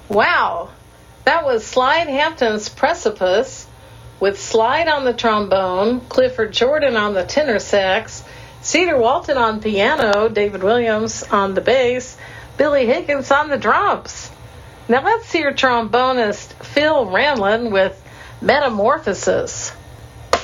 Wow, that was Slide Hampton's Precipice, with Slide on the trombone, Clifford Jordan on the tenor sax, Cedar Walton on piano, David Williams on the bass, Billy Higgins on the drums. Now let's hear trombonist Phil Ramlin with Metamorphosis.